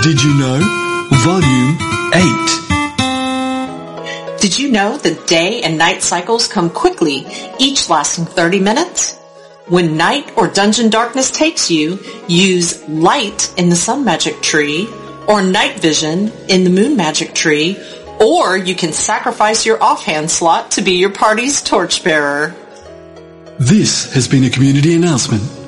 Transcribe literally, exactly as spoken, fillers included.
Did you know? Volume eight. Did you know that day and night cycles come quickly, each lasting thirty minutes? When night or dungeon darkness takes you, use light in the sun magic tree, or night vision in the moon magic tree, or you can sacrifice your offhand slot to be your party's torchbearer. This has been a community announcement.